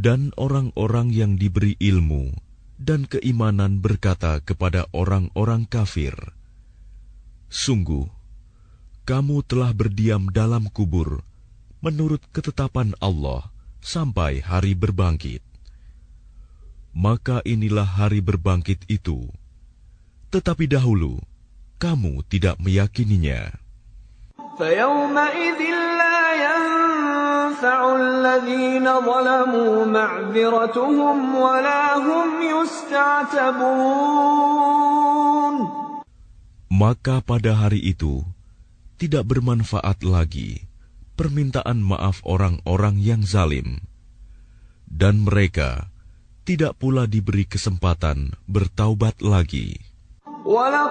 Dan orang-orang yang diberi ilmu dan keimanan berkata kepada orang-orang kafir, "Sungguh, kamu telah berdiam dalam kubur menurut ketetapan Allah sampai hari berbangkit. Maka inilah hari berbangkit itu. Tetapi dahulu, kamu tidak meyakininya." فَيَوْمَئِذٍ لَا يَنفَعُ الَّذِينَ ظَلَمُوا مَعْذِرَتُهُمْ وَلَا هُمْ يُسْتَعْتَبُونَ. Maka pada hari itu tidak bermanfaat lagi permintaan maaf orang-orang yang zalim, dan mereka tidak pula diberi kesempatan bertaubat lagi.